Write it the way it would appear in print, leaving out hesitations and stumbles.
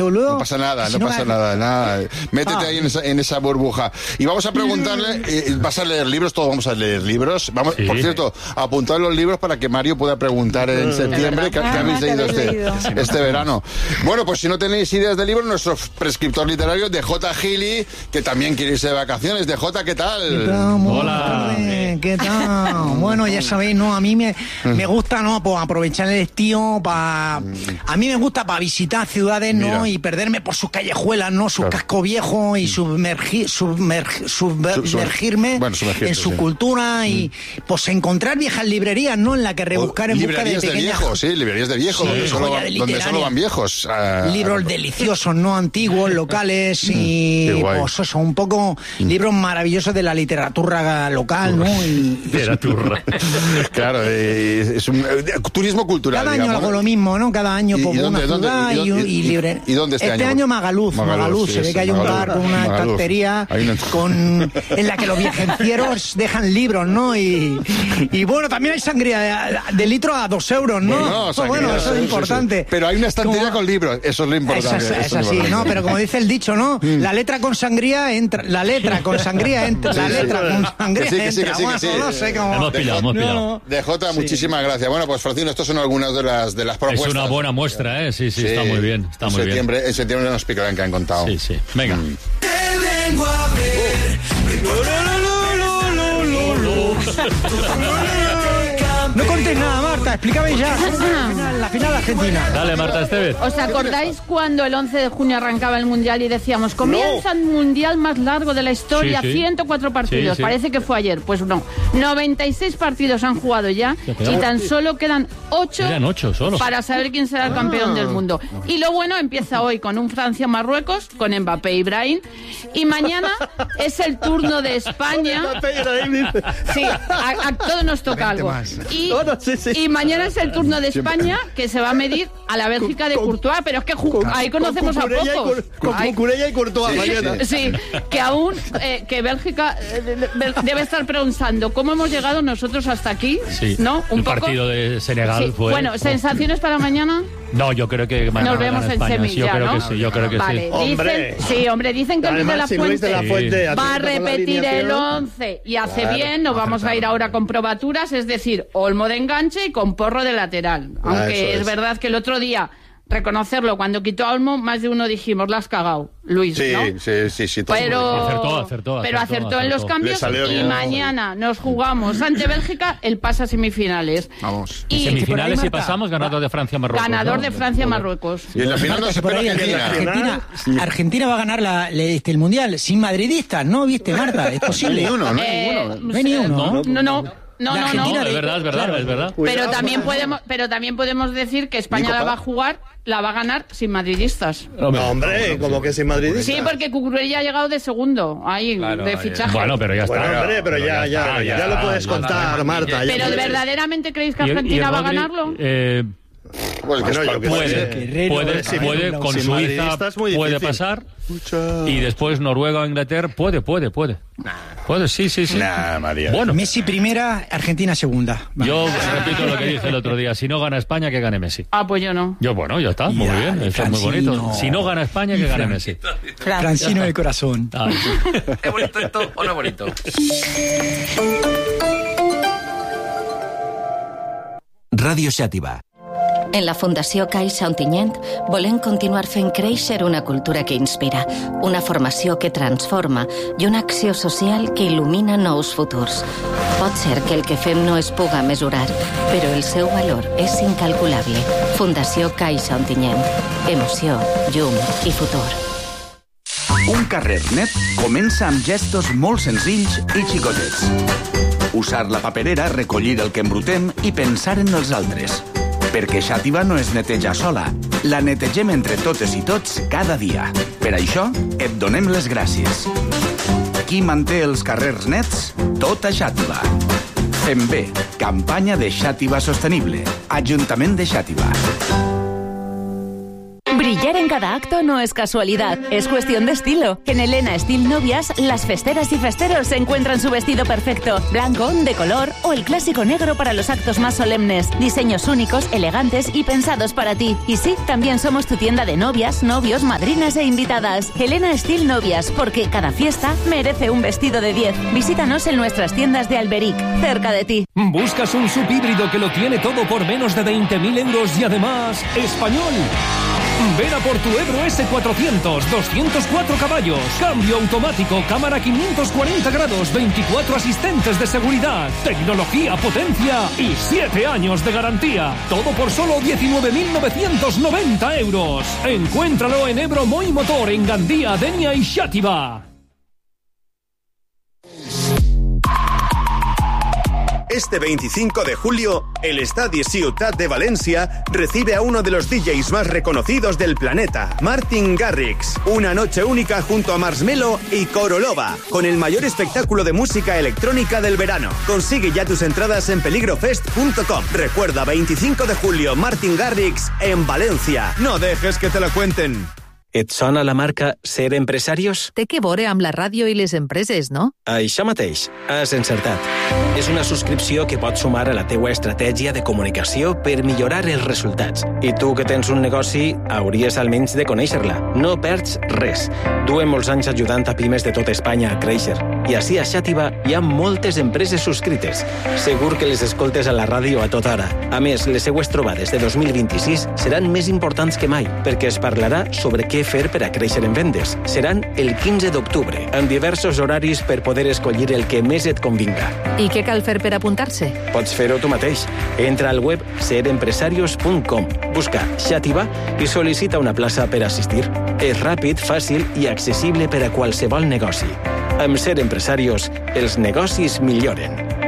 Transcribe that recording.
boludo. No pasa nada. Métete ahí en esa burbuja. Y vamos a preguntarle, ¿vas a leer libros? Todos vamos a leer libros. Vamos, sí. Por cierto, a apuntar los libros para que Mario pueda preguntar en septiembre qué habéis leído este verano. Bueno, pues si no tenéis ideas de libros, nuestro prescriptor literario de J. Gili, que también quiere irse de vacaciones. De J, ¿qué tal? Hola. ¿Qué tal? Bueno, ya sabéis, ¿no? A mí me gusta, ¿no? Pues aprovechar el estío para... A mí me gusta para visitar ciudades, ¿no? Y perderme por sus callejuelas, ¿no? Sus cascos viejos y sumergirme en su cultura y pues encontrar viejas librerías, ¿no? En la que rebuscar en busca de pequeñas... librerías de viejos, donde solo van viejos. Libros deliciosos, ¿no? Antiguos, locales y pues eso, un poco libros maravillosos de la literatura local, ¿no? Literatura. Claro, es un turismo cultural. Cada año hago lo mismo, ¿no? Cada año pongo una ciudad y libre. ¿Y dónde este año? Este año Magaluf, sí, se ve que hay un bar con una estantería en la que los viajencieros dejan libros, ¿no? Y bueno, también hay sangría de litro a 2 euros, ¿no? Bueno, eso es importante. Pero hay una estantería con libros, eso es lo importante. Es así, ¿no? Pero como dice el dicho, ¿no? La letra con sangría entra, la letra con sangría entra, la letra con sangría entra. No sé cómo... Hemos pillado. De Jota, muchísimas gracias. Bueno, pues Francino, estas son algunas de las propuestas. Es una buena muestra, ¿eh? Sí, está muy bien. Está muy bien. En septiembre nos explicarán qué han contado. Sí. Venga. Te vengo a ver. No contéis nada, Marta, explícame ya. La final argentina. Dale, Marta Estevez. ¿Os acordáis cuando el 11 de junio arrancaba el Mundial y decíamos, comienza el Mundial más largo de la historia, 104 partidos? Sí. Parece que fue ayer. Pues no. 96 partidos han jugado ya y tan solo quedan 8 para saber quién será el campeón del mundo. Y lo bueno empieza hoy con un Francia-Marruecos, con Mbappé y Brahim. Y mañana es el turno de España. Sí, a todos nos toca algo. Y mañana es el turno de España, que se va a medir a la Bélgica de Courtois, pero es que ahí conocemos a pocos. Con Cucurella y Courtois mañana. Sí, que aún que Bélgica debe estar pensando cómo hemos llegado nosotros hasta aquí, ¿no? Un poco. Partido de Senegal fue... Bueno, ¿sensaciones para mañana? No, yo creo que mañana nos vemos en semis ya, ¿no? Yo creo que vale, sí. Dicen que Luis de la Fuente va a repetir el 11 y hace bien, nos vamos a ir ahora con probaturas, es decir, Olmo de enganche y con Porro de lateral. Aunque es verdad que el otro día, reconocerlo, cuando quitó a Olmo, más de uno dijimos, la has cagado, Luis, ¿no? Sí. Pero acertó en los cambios y mañana nos jugamos ante Bélgica el pase a semifinales. Vamos. Y semifinales si pasamos, ganador de Francia-Marruecos. Ganador de Francia-Marruecos. Y en la final no se espera Argentina va a ganar el Mundial sin madridistas, ¿no? ¿Viste, Marta? Es posible. No hay ni uno. No, es verdad. Pero también podemos decir que España la va a ganar sin madridistas. No, hombre, como que sin madridistas. Sí, porque Cucurella ha llegado de segundo, de fichaje. Bueno, pero ya está. Bueno, hombre, pero ya lo puedes contar, Marta. ¿Pero verdaderamente creéis que Argentina va a ganarlo? Pues puede con Suiza puede pasar y después Noruega o Inglaterra puede. Sí. María. Bueno, Messi primera, Argentina segunda. Yo repito lo que dije el otro día: si no gana España, que gane Messi. Pues yo no. Bueno, ya está, muy bien, eso es muy bonito. Si no gana España, que gane Messi. Francino de corazón. ¿Es bonito esto o no es bonito? Ràdio Xàtiva. En la Fundació Caixa Ontinyent volem continuar fent créixer una cultura que inspira, una formació que transforma i una acció social que il·lumina nous futurs. Pot ser que el que fem no es puga mesurar, però el seu valor és incalculable. Fundació Caixa Ontinyent. Emoció, llum i futur. Un carrer net comença amb gestos molt senzills i xicotets. Usar la paperera, recollir el que embrutem i pensar en els altres. Perquè Xàtiva no es neteja sola. La netegem entre totes i tots cada dia. Per això, et donem les gràcies. Qui manté els carrers nets? Tota Xàtiva. Fem bé. Campanya de Xàtiva Sostenible. Ajuntament de Xàtiva. Brillar en cada acto no es casualidad, es cuestión de estilo. En Elena Steel Novias, las festeras y festeros encuentran su vestido perfecto, blanco, de color o el clásico negro para los actos más solemnes. Diseños únicos, elegantes y pensados para ti. Y sí, también somos tu tienda de novias, novios, madrinas e invitadas. Elena Steel Novias, porque cada fiesta merece un vestido de 10. Visítanos en nuestras tiendas de Alberic, cerca de ti. ¿Buscas un subhíbrido que lo tiene todo por menos de 20.000 euros y además español? Ven a por tu Ebro S400, 204 caballos, cambio automático, cámara 540 grados, 24 asistentes de seguridad, tecnología, potencia y 7 años de garantía. Todo por solo 19.990 euros. Encuéntralo en Ebro Moi Motor, en Gandía, Denia y Xàtiva. Este 25 de julio, el Estadio Ciutat de Valencia recibe a uno de los DJs más reconocidos del planeta, Martin Garrix. Una noche única junto a Marshmello y Korolova, con el mayor espectáculo de música electrónica del verano. Consigue ya tus entradas en peligrofest.com. Recuerda, 25 de julio, Martin Garrix en Valencia. No dejes que te lo cuenten. Et sona la marca Ser Empresarios? Té que veure amb la ràdio i les empreses, no? Això mateix, has encertat. És una subscripció que pot sumar a la teua estratègia de comunicació per millorar els resultats. I tu que tens un negoci, hauries almenys de conèixer-la. No perds res. Duem molts anys ajudant a pimes de tota Espanya a créixer. I així a Xàtiva hi ha moltes empreses subscrites. Segur que les escoltes a la ràdio a tota hora. A més, les seues trobades de 2026 seran més importants que mai, perquè es parlarà sobre què fer per a créixer en vendes. Seran el 15 d'octubre, en diversos horaris per poder escollir el que més et convinga. I què cal fer per apuntar-se? Pots fer-ho tu mateix. Entra al web serempresarios.com, busca Xàtiva i sol·licita una plaça per assistir. És ràpid, fàcil i accessible per a qualsevol negoci. Amb Ser Empresarios, els negocis milloren.